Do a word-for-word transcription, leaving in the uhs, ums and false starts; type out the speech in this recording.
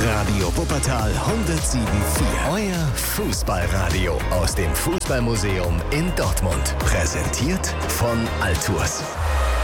Radio Wuppertal hundertsieben Komma vier. Euer Fußballradio aus dem Fußballmuseum in Dortmund. Präsentiert von Altours.